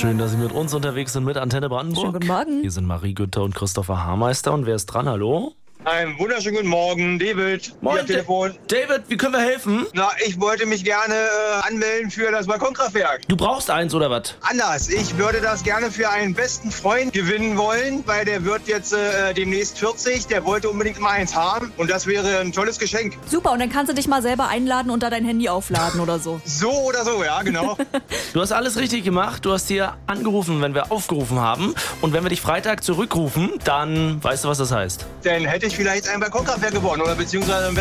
Schön, dass Sie mit uns unterwegs sind mit Antenne Brandenburg. Schönen guten Morgen. Hier sind Marie Günther und Christopher Haarmeister. Und wer ist dran? Hallo? Einen wunderschönen guten Morgen, David. Hier am Telefon. David, wie können wir helfen? Na, ich wollte mich gerne anmelden für das Balkonkraftwerk. Du brauchst eins oder was? Anders, ich würde das gerne für einen besten Freund gewinnen wollen, weil der wird jetzt demnächst 40. Der wollte unbedingt mal eins haben und das wäre ein tolles Geschenk. Super, und dann kannst du dich mal selber einladen und da dein Handy aufladen oder so. So oder so, ja, genau. Du hast alles richtig gemacht. Du hast hier angerufen, wenn wir aufgerufen haben. Und wenn wir dich Freitag zurückrufen, dann weißt du, was das heißt. Dann hätte ich vielleicht ein Balkonkraftwerk gewonnen oder beziehungsweise